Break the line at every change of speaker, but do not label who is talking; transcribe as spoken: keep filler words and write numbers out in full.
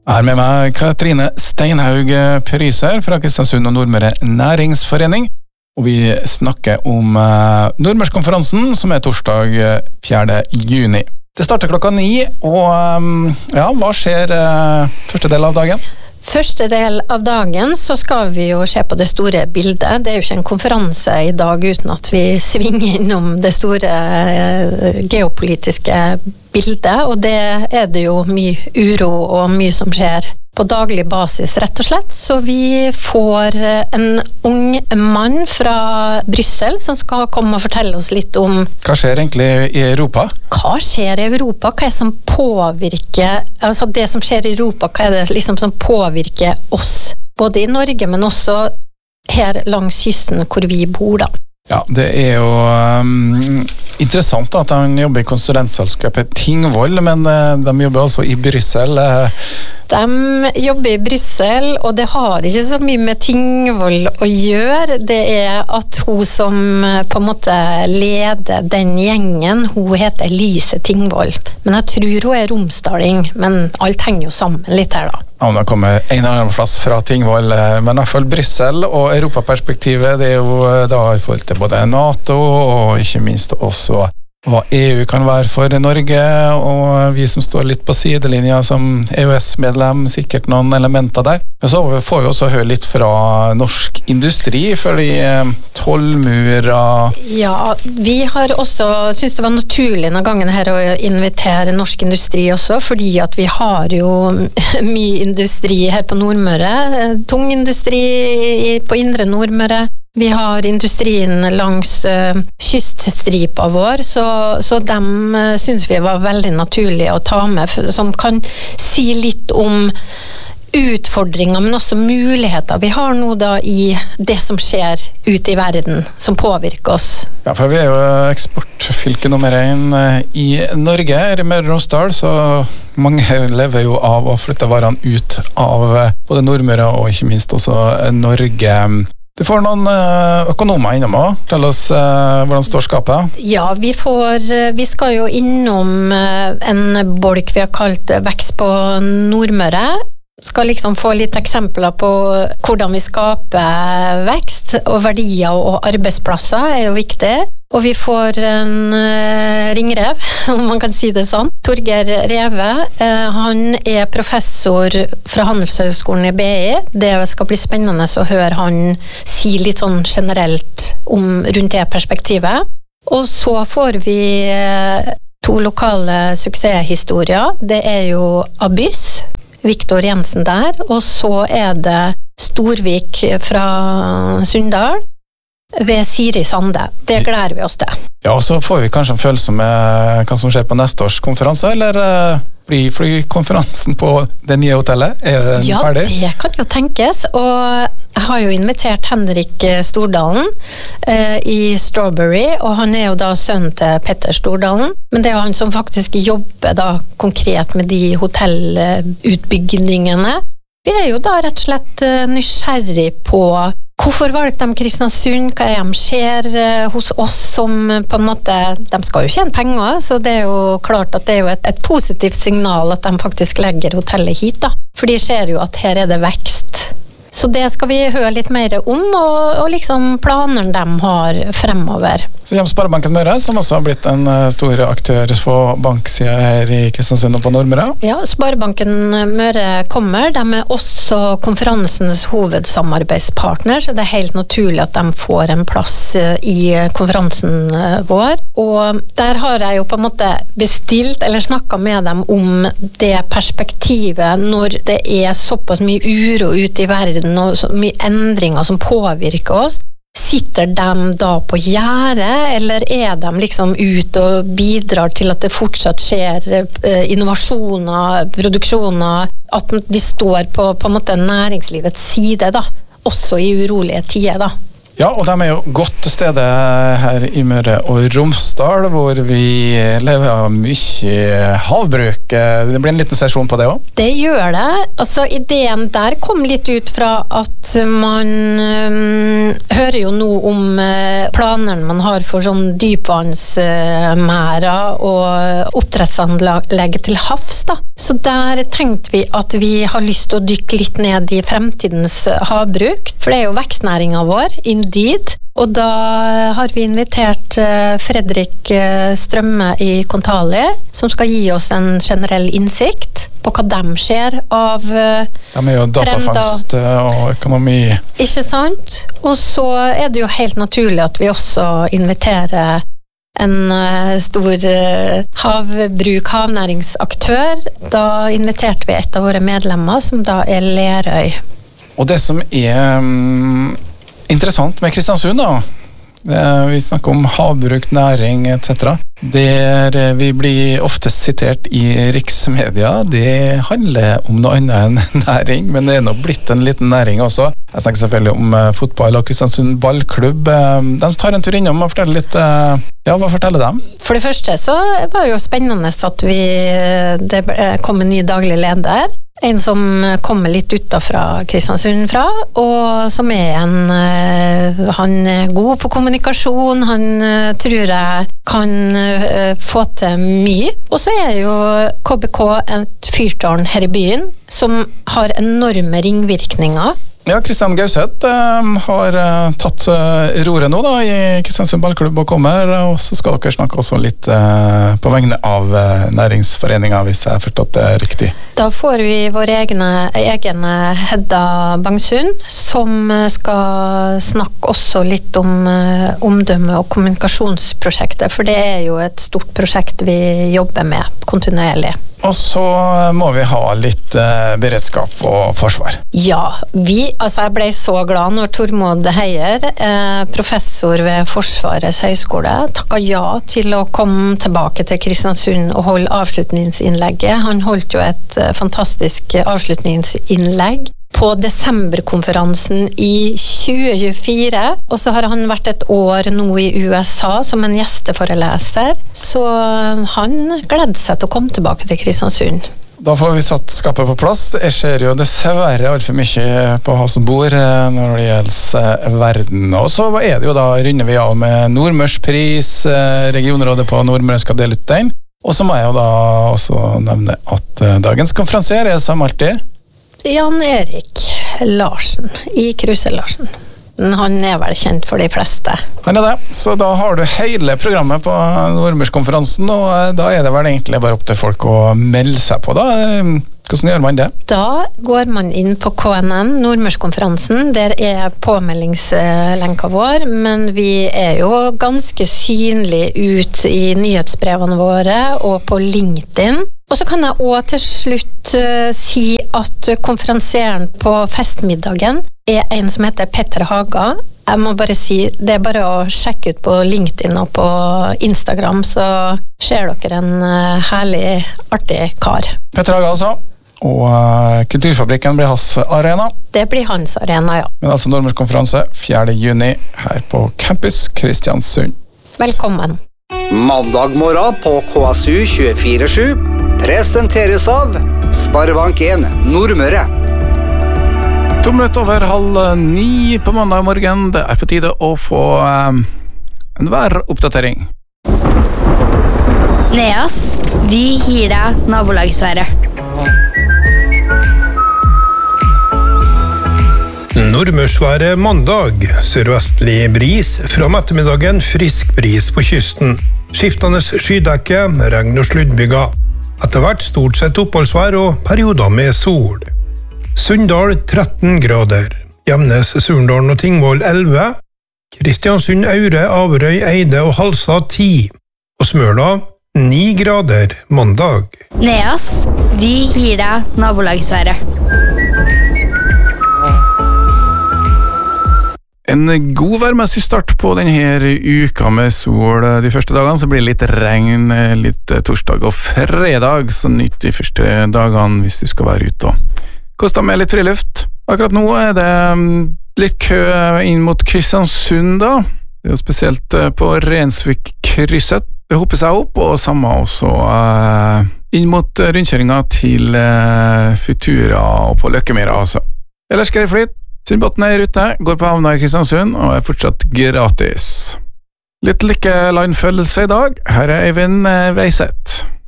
Her med meg Katrine Steinhaug Pryser fra Kristiansund og Nordmøre Næringsforening. Og vi snakker om uh, Nordmørskonferansen, som er torsdag fjerde juni. Det starter klokka ni, og um, ja, hva skjer uh, første del av dagen?
Første del av dagen så skal vi jo se på det store bildet. Det er jo ikke en konferanse i dag uten at vi svinger innom det store uh, geopolitiske bildet, og det er det jo mye uro og mye som skjer på daglig basis, rett og slett. Så vi får en ung mann fra Brussel som skal komme og fortelle oss litt om
Hva skjer egentlig i Europa?
Hva skjer i Europa? Hva er det som påvirker, altså det som skjer i Europa, hva er det liksom som påvirker oss? Både i Norge, men også her langs kysten hvor vi bor da.
Ja, det er jo um, interessant da, at han jobber i konsulentselskapet Tingvoll, men uh, de jobber altså i Brussel. Uh.
De jobber i Brussel, og det har ikke så mye med Tingvoll å gjøre. Det er at hun som på en måte leder den gjengen, hun heter Elise Tingvoll. Men jeg tror hun er romsdaling, men alt henger jo sammen litt her da.
Ja, det kommer en annen plass fra Tingvoll, men i hvert fall Brussel og Europaperspektivet, det er jo da i forhold til både NATO og ikke minst også hva E U kan være for Norge, og vi som står litt på sidelinja som E U S-medlem, sikkert noen elementer der. Men så får vi også høre litt fra norsk industri, fordi tollmurer...
Ja, vi har også synes det var naturlig denne gangen her å invitere norsk industri også, fordi at vi har jo mye industri her på Nordmøre, tung industri på indre Nordmøre. Vi har industrien langs uh, kyststripa vår, så, så dem uh, synes vi var veldig naturlig å ta med, for, som kan si litt om utfordringer, men også muligheter vi har nå da i det som skjer ute i verden, som påvirker oss.
Ja, for vi er jo eksportfylke nummer en i Norge, her i Møre og Romsdal, så mange lever jo av å flytte varene ut av både Nordmøre og ikke minst også Norge. Du får noen økonomer innom også. Tell oss uh, hvordan står skapet.
Ja, vi får, vi skal jo innom en bolk vi har kalt vekst på Nordmøre. Skal liksom få litt eksempler på hvordan vi skaper vekst, og verdier og arbeidsplasser er jo viktig. Og vi får en uh, ringrev, om man kan si det sånn. Torger Reve, uh, han er professor fra Handelshøyskolen i B I. Det skal bli spennende å høre han si litt sånn generelt om rundt det perspektivet. Og så får vi uh, to lokale suksesshistorier. Det er jo Abyss, Viktor Jensen der, og så er det Storvik fra Sunndal ved Siri Sande. Det gleder vi oss til.
Ja, og så får vi kanskje en følelse med hva som skjer på neste års konferanse, eller uh, blir flykonferansen på det nye hotellet? Er den
ja,
ferdig?
Ja, det kan jo tenkes, og jeg har jo invitert Henrik Stordalen uh, i Strawberry, og han er jo da sønnen til Petter Stordalen, men det er jo han som faktisk jobber da konkret med de hotellutbyggingene. Vi er jo da rett og slett uh, nysgjerrig på hvorfor valgte de Kristiansund, hva er de skjer hos oss som på en måte, de skal jo tjene penger, så det er jo klart at det er jo et, et positivt signal at de faktisk legger hotellet hit da, for de ser jo at her er det vekst. Så det skal vi høre litt mer om, og, og liksom planer de har fremover.
Så kommer Sparebanken Møre, som også har blitt en stor aktør på banksiden her i Kristiansund og på Nordmøre.
Ja, Sparebanken Møre kommer. De er også konferansens hovedsamarbeidspartner, så det er helt naturlig at de får en plass i konferansen vår. Og der har jeg jo på en måte bestilt, eller snakket med dem om det perspektivet når det er såpass mye uro ute i verden, og så mye endringer som påvirker oss. Sitter de da på gjerdet, eller er de liksom ut og bidrar til at det fortsatt skjer innovasjoner, produksjoner, at de står på, på en måte næringslivets side da, også i urolige tider da?
Ja, og de er jo godt til stede her i Møre og Romsdal, hvor vi lever av mye havbruk. Det blir en liten sesjon på det også?
Det gjør det. Altså, ideen der kom litt ut fra at man um, hører jo nå om uh, planerne man har for sånn dypvannsmærer uh, og oppdrettsanlegg til havs, da. Så der tenkte vi at vi har lyst til å dykke litt ned i fremtidens havbruk, for det er jo vekstnæringen vår, Indeed. Og da har vi invitert Fredrik Strømme i Kontali, som skal gi oss en generell innsikt på hva de ser av trender.
De er jo datafangst og økonomi.
Ikke sant? Og så er det jo helt naturlig at vi også inviterer en stor havbruk, havnæringsaktør. Da inviterte vi et av våre medlemmer, som da er Lerøy.
Og det som er um, interessant med Kristiansund, da, vi snakker om havbruk, næring et cetera. Der vi blir ofte sitert i riksmedia, det handler om noe annet enn næring, men det er nå blitt en liten næring også. Jeg snakker selvfølgelig om fotball og Kristiansund ballklubb. De tar en tur innom og forteller litt. Ja, hva forteller de?
For det første så var det jo spennende at vi, det kom en ny daglig leder. En som kommer litt utenfra Kristiansund fra, og som er en, han er god på kommunikasjon, han tror jeg kan få til mye. Og så er jo K B K et fyrtårn her i byen, som har enorme ringvirkninger.
Ja, Kristian Gauseth eh, har eh, tatt eh, roret nå da, i Kristiansund ballklubb og kommer, og så skal dere snakke også litt eh, på vegne av eh, næringsforeningen, hvis jeg har forstått det riktig.
Da får vi vår egne, egne Hedda Bangsund, som skal snakke også litt om eh, omdømme og kommunikasjonsprosjektet, for det er jo et stort prosjekt vi jobber med kontinuerlig.
Og så må vi ha litt eh, beredskap og forsvar.
Ja, vi, altså jeg ble så glad når Tormod Heier, eh, professor ved Forsvarets høgskole, takket ja til å komme tilbake til Kristiansund og holde avslutningsinnlegget. Han holdt jo et eh, fantastisk avslutningsinnlegg på desemberkonferansen i tjue tjuefire, og så har han vært et år nå i U S A som en gjesteforeleser, så han gledde seg til å komme tilbake til Kristiansund.
Da får vi satt skapet på plass. Jeg ser jo dessverre alt for mye på hans bord når det gjelder verden. Og så er det jo da, runder vi av med Nordmørspris, regionrådet på Nordmøre skal dele ut den. Og så må jeg jo da også nevne at dagens konferansier er som alltid
Jan Erik Larsen i Kruse Larsen. Han er vel kjent for de fleste.
Han er det, så da har du hele programmet på Nordmørskonferansen, og da er det vel egentlig bare opp til folk å melde seg på da. Hvordan gjør man det?
Da går man inn på K N N, Nordmørskonferansen. Der er påmeldingslenka vår, men vi er jo ganske synlig ut i nyhetsbrevene våre og på LinkedIn. Og så kan jeg også til slutt uh, si at konferansieren på festmiddagen er en som heter Petter Haga. Jeg må bare si, det er bare å sjekke ut på LinkedIn og på Instagram, så ser dere en uh, herlig, artig kar.
Petter Haga altså, og uh, Kulturfabrikken blir hans arena.
Det blir hans arena, ja.
Men altså Nordmørskonferanse fjerde juni her på Campus Kristiansund.
Velkommen.
Mandag morgen på K S U tjuefire sju presenteres av Sparebank en Nordmøre.
To minutter over halv ni på mandag morgen. Det er på tide å få um, en væroppdatering.
Neas, vi gir deg nabolagsværet.
Nordmørsværet mandag. Sørvestlig bris. Fra ettermiddagen frisk bris på kysten. Skiftende skydekke, regn og sluddbyger. Etter hvert stort sett oppholdsvær og perioder med sol. Sunndal tretten grader. Gjemnes, Surndalen og Tingvoll elleve. Kristiansund, Aure, Averøy, Eide og Halsa ti. Og Smøla ni grader mandag.
Neas, vi gir deg nabolagsværet.
En god værmessig start på denne uka med sol. De første dagene så blir det litt regn, litt torsdag og fredag, så nytt de første dagene hvis du skal være ute og koste med litt friluft. Akkurat nå er det litt kø inn mot Kristiansund da. Det er jo spesielt på Rensvik-krysset. Det hopper seg opp, og samme også uh, inn mot rundkjøringa til uh, Futura og på Løkkemyra altså. Ellers skal det flyt. Sundbåten er i rute, går på havna i Kristiansund og er fortsatt gratis. Litt lykke-line-følelse i dag. Her er Eivind Veiseth.